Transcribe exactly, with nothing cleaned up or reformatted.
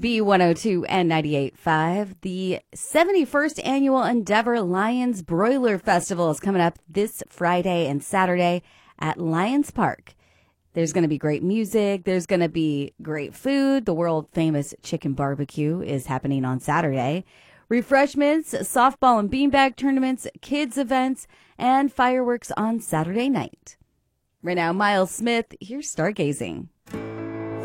B one oh two and ninety-eight point five. The seventy-first Annual Endeavor Lions Broiler Festival is coming up this Friday and Saturday at Lions Park. There's going to be great music. There's going to be great food. The world-famous chicken barbecue is happening on Saturday. Refreshments, softball and beanbag tournaments, kids events, and fireworks on Saturday night. Right now, Miles Smith, here's Stargazing.